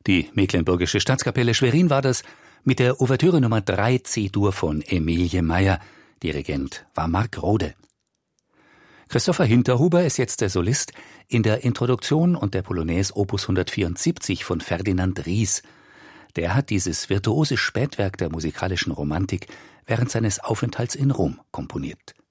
Die Mecklenburgische Staatskapelle Schwerin war das mit der Ouvertüre Nummer 3 C-Dur von Emilie Meyer. Dirigent war Marc Rode. Christopher Hinterhuber ist jetzt der Solist in der Introduktion und der Polonaise Opus 174 von Ferdinand Ries. Der hat dieses virtuose Spätwerk der musikalischen Romantik während seines Aufenthalts in Rom komponiert.